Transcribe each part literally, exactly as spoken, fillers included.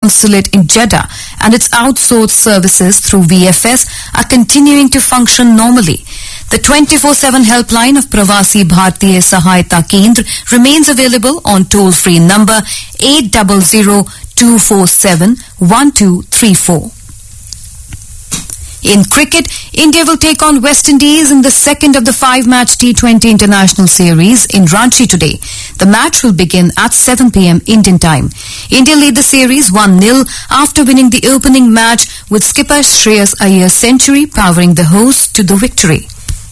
consulate in Jeddah and its outsourced services through V F S are continuing to function normally. The twenty-four seven helpline of Pravasi Bharatiya Sahayata Kendra remains available on toll-free number eight zero zero two four seven one two three four. In cricket, India will take on West Indies in the second of the five-match T twenty International Series in Ranchi today. The match will begin at seven p m Indian time. India lead the series one nil after winning the opening match with skipper Shreyas Iyer's century powering the hosts to the victory.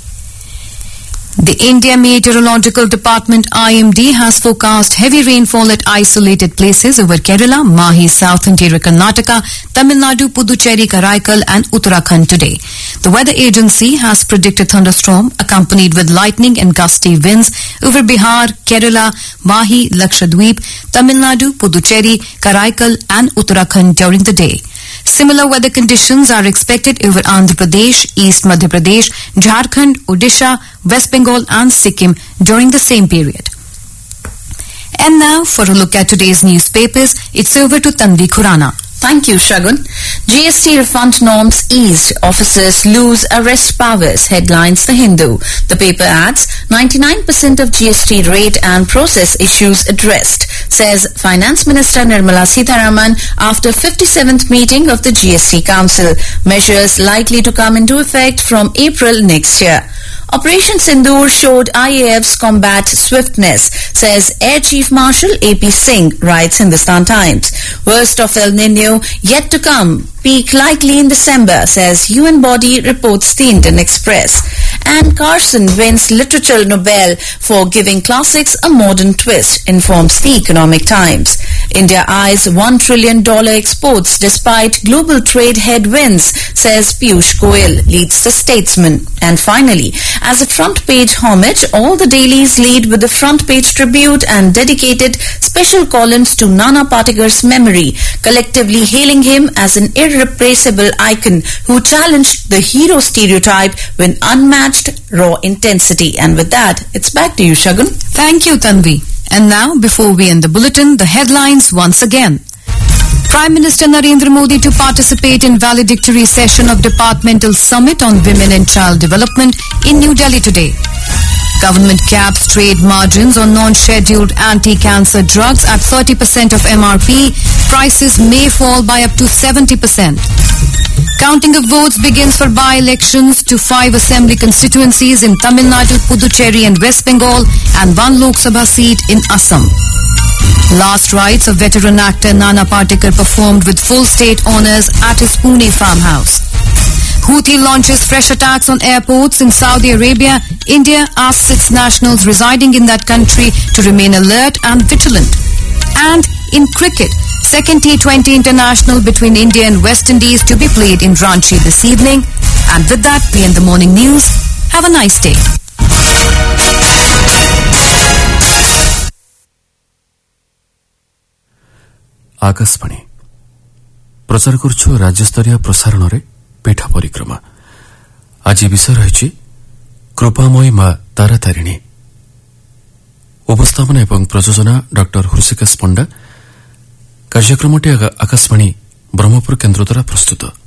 The India Meteorological Department I M D has forecast heavy rainfall at isolated places over Kerala, Mahi, South Interior Karnataka, Tamil Nadu, Puducherry, Karaikal and Uttarakhand today. The weather agency has predicted thunderstorm accompanied with lightning and gusty winds over Bihar, Kerala, Mahi, Lakshadweep, Tamil Nadu, Puducherry, Karaikal and Uttarakhand during the day. Similar weather conditions are expected over Andhra Pradesh, East Madhya Pradesh, Jharkhand, Odisha, West Bengal and Sikkim during the same period. And now for a look at today's newspapers, it's over to Tanvi Khurana. Thank you, Shagun. G S T refund norms eased. Officers lose arrest powers. Headlines The Hindu. The paper adds ninety-nine percent of G S T rate and process issues addressed, says Finance Minister Nirmala Sitharaman after fifty-seventh meeting of the G S T Council. Measures likely to come into effect from April next year. Operation Sindoor showed I A F's combat swiftness, says Air Chief Marshal A P Singh, writes Hindustan Times. Worst of El Nino yet to come. Peak likely in December, says U N body, reports the Indian Express. And Carson wins Literature Nobel for giving classics a modern twist, informs the Economic Times. India eyes one trillion dollars exports despite global trade headwinds, says Piyush Goyal, leads the Statesman. And finally, as a front page homage, all the dailies lead with the front page tribute and dedicated special columns to Nana Patekar's memory, collectively hailing him as an irreplaceable icon who challenged the hero stereotype with unmatched raw intensity. And with that, it's back to you, Shagun. Thank you, Tanvi. And now, before we end the bulletin, the headlines once again. Prime Minister Narendra Modi to participate in valedictory session of Departmental Summit on Women and Child Development in New Delhi today. Government caps trade margins on non-scheduled anti-cancer drugs at thirty percent of M R P. Prices may fall by up to seventy percent. Counting of votes begins for by-elections to five assembly constituencies in Tamil Nadu, Puducherry and West Bengal and one Lok Sabha seat in Assam. Last rites of veteran actor Nana Patekar performed with full state honours at his Pune farmhouse. Houthi launches fresh attacks on airports in Saudi Arabia. India asks its nationals residing in that country to remain alert and vigilant. And in cricket, second T twenty International between India and West Indies to be played in Ranchi this evening. And with that, we end the morning news. Have a nice day. Akashvani प्रचार करुछु राज्यस्तरीय प्रसारण रे पीठ परिक्रमा। आज विषय रही कृपामयी मां तारातारिणी। उपस्थापना एवं प्रयोजना डॉक्टर हृषिकेश पंडा। कार्यक्रमटी आकाशवाणी ब्रह्मपुर केन्द्र द्वारा प्रस्तुत।